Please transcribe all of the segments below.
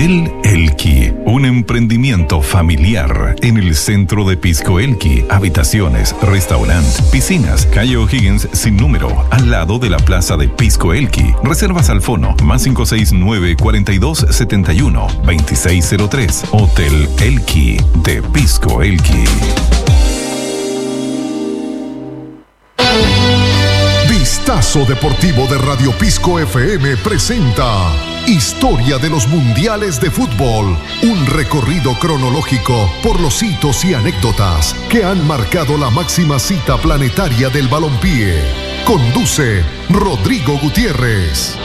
Hotel Elqui, un emprendimiento familiar en el centro de Pisco Elqui. Habitaciones, restaurante, piscinas, calle O'Higgins sin número, al lado de la plaza de Pisco Elqui. Reservas al fono +569 42 71 2603. Hotel Elqui de Pisco Elqui. Vistazo Deportivo de Radio Pisco FM presenta Historia de los Mundiales de Fútbol, un recorrido cronológico por los hitos y anécdotas que han marcado la máxima cita planetaria del balompié. Conduce Rodrigo Gutiérrez.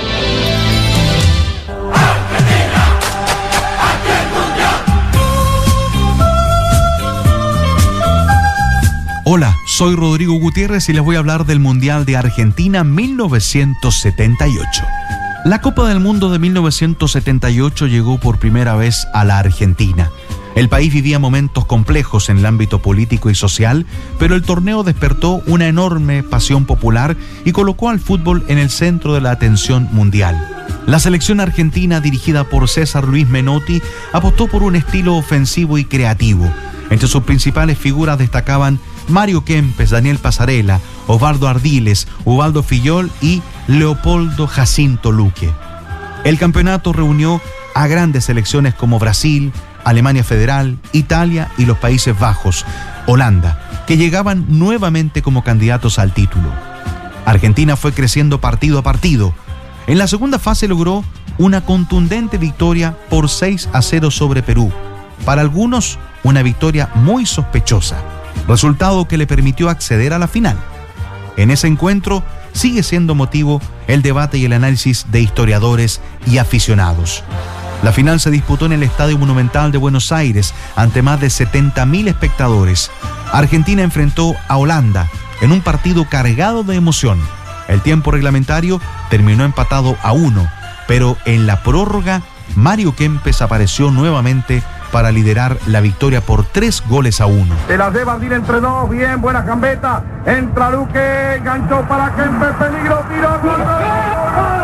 Hola, soy Rodrigo Gutiérrez y les voy a hablar del Mundial de Argentina 1978. La Copa del Mundo de 1978 llegó por primera vez a la Argentina. El país vivía momentos complejos en el ámbito político y social, pero el torneo despertó una enorme pasión popular y colocó al fútbol en el centro de la atención mundial. La selección argentina, dirigida por César Luis Menotti, apostó por un estilo ofensivo y creativo. Entre sus principales figuras destacaban Mario Kempes, Daniel Passarella, Osvaldo Ardiles, Ubaldo Fillol y Leopoldo Jacinto Luque. El campeonato reunió a grandes selecciones como Brasil, Alemania Federal, Italia y los Países Bajos, Holanda, que llegaban nuevamente como candidatos al título. Argentina fue creciendo partido a partido. En la segunda fase logró una contundente victoria por 6-0 sobre Perú. Para algunos, una victoria muy sospechosa, resultado que le permitió acceder a la final. En ese encuentro sigue siendo motivo el debate y el análisis de historiadores y aficionados. La final se disputó en el Estadio Monumental de Buenos Aires ante más de 70.000 espectadores. Argentina enfrentó a Holanda en un partido cargado de emoción. El tiempo reglamentario terminó empatado a 1, pero en la prórroga Mario Kempes apareció nuevamente para liderar la victoria por 3-1. Se las de Bardín entre dos, bien, buena gambeta, entra Luque, enganchó para Kempes, peligro, tiro, gol.